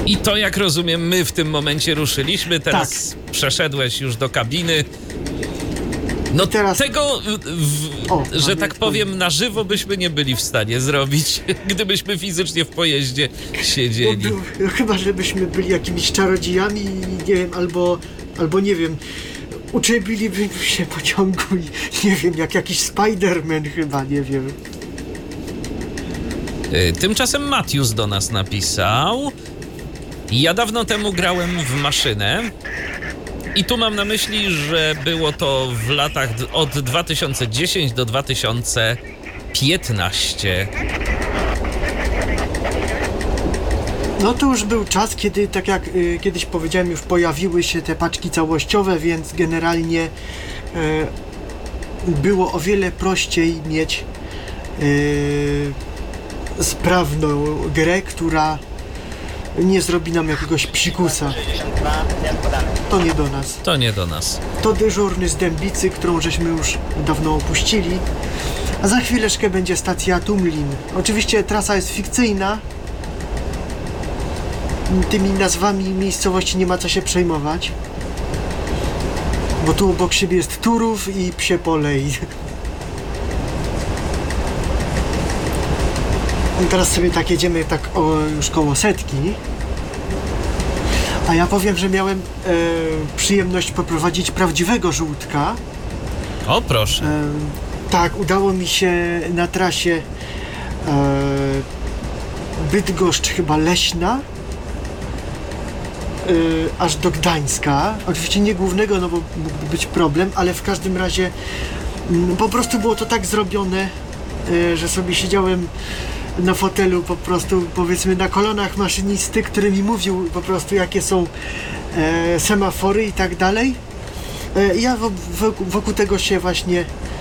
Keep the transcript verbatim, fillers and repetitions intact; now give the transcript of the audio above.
I to, jak rozumiem, my w tym momencie ruszyliśmy, teraz tak. Przeszedłeś już do kabiny. No teraz... tego, w, o, że tak powiem, na żywo byśmy nie byli w stanie zrobić, gdybyśmy fizycznie w pojeździe siedzieli. No, no, chyba, żebyśmy byli jakimiś czarodziejami, nie wiem, albo, albo nie wiem, uczepiliby się pociągu i nie wiem, jak jakiś Spider-Man chyba, nie wiem. Tymczasem Matius do nas napisał: ja dawno temu grałem w maszynę i tu mam na myśli, że było to w latach od dwa tysiące dziesiątego do dwa tysiące piętnastego. No to już był czas, kiedy, tak jak y, kiedyś powiedziałem, już pojawiły się te paczki całościowe, więc generalnie y, było o wiele prościej mieć y, sprawną grę, która nie zrobi nam jakiegoś psikusa. To nie do nas. To nie do nas. To dyżurny z Dębicy, którą żeśmy już dawno opuścili. A za chwileczkę będzie stacja Tumlin. Oczywiście trasa jest fikcyjna. Tymi nazwami miejscowości nie ma co się przejmować. Bo tu obok siebie jest Turów i Psie Pole. I teraz sobie tak jedziemy tak o, już koło setki. A ja powiem, że miałem e, przyjemność poprowadzić prawdziwego żółtka. O, proszę. E, tak, udało mi się na trasie e, Bydgoszcz chyba Leśna e, aż do Gdańska. Oczywiście nie głównego, no bo mógłby być problem, ale w każdym razie m, po prostu było to tak zrobione, e, że sobie siedziałem na fotelu po prostu, powiedzmy, na kolanach maszynisty, który mi mówił po prostu, jakie są e, semafory i tak dalej. E, ja w, w, wokół tego się właśnie